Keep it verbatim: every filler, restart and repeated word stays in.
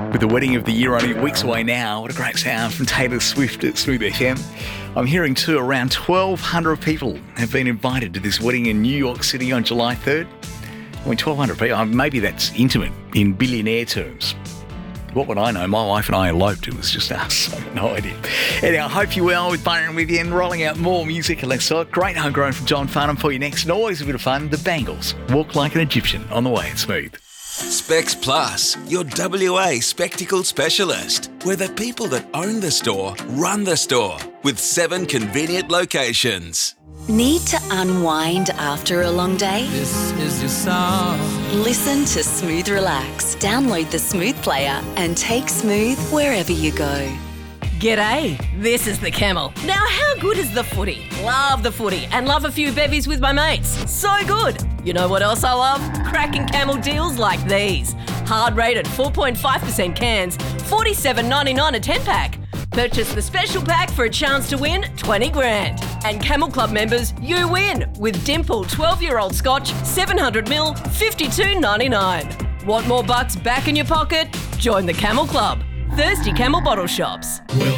With the wedding of the year only weeks away now, what a great sound from Taylor Swift at Smooth F M. I'm hearing too around twelve hundred people have been invited to this wedding in New York City on July third. I mean, twelve hundred people, maybe that's intimate in billionaire terms. What would I know? My wife and I eloped. It was just us. I have no idea. Anyhow, I hope you're well with Byron with you and rolling out more music. Alexa, great homegrown from John Farnham for you next. And always a bit of fun. The Bangles, Walk Like an Egyptian, on the way at Smooth. Specs Plus, your W A spectacle specialist. We're the people that own the store, run the store, with seven convenient locations. Need to unwind after a long day? This is your song. Listen to Smooth Relax. Download the Smooth player and take Smooth wherever you go. G'day, this is the Camel. Now, how good is the footy? Love the footy and love a few bevies with my mates. So good. You know what else I love? Cracking Camel deals like these. Hard rated four point five percent cans, forty-seven ninety-nine a ten pack. Purchase the special pack for a chance to win twenty grand. And Camel Club members, you win with Dimple twelve-year-old Scotch, seven hundred milliliters, fifty-two ninety-nine. Want more bucks back in your pocket? Join the Camel Club. Thirsty Camel Bottle Shops. Well,